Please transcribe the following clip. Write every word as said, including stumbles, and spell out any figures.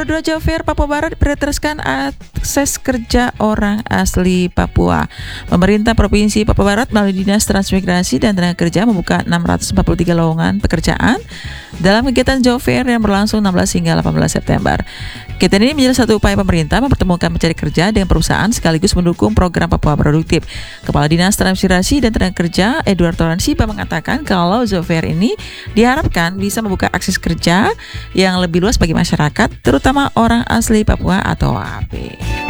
Dua Job Fair Papua Barat prioritaskan akses kerja orang asli Papua. Pemerintah Provinsi Papua Barat melalui Dinas Transmigrasi dan Tenaga Kerja membuka enam ratus empat puluh tiga lowongan pekerjaan dalam kegiatan Job Fair yang berlangsung enam belas hingga delapan belas September. Kegiatan ini menjadi satu upaya pemerintah mempertemukan pencari kerja dengan perusahaan sekaligus mendukung program Papua Produktif. Kepala Dinas Transmigrasi dan Tenaga Kerja Edward Toransiba mengatakan kalau Job Fair ini diharapkan bisa membuka akses kerja yang lebih luas bagi masyarakat, terutama orang asli Papua atau A P.